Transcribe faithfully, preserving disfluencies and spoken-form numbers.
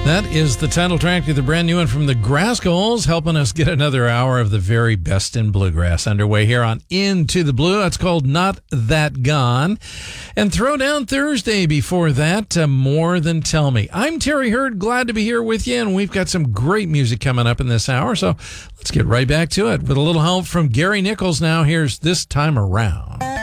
That is the title track to the brand new one from the Grascals, helping us get another hour of the very best in bluegrass underway here on Into the Blue. That's called Not That Gone. And Throwdown Thursday before that, uh, More Than Tell Me. I'm Terry Hurd, glad to be here with you, and we've got some great music coming up in this hour, so let's get right back to it. With a little help from Gary Nichols now, here's This Time Around.